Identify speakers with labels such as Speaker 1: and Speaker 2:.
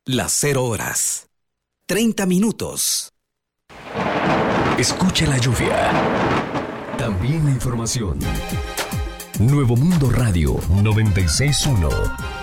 Speaker 1: Las 0 horas. 30 minutos.
Speaker 2: Escucha la lluvia. También la información. Nuevo Mundo Radio 96.1.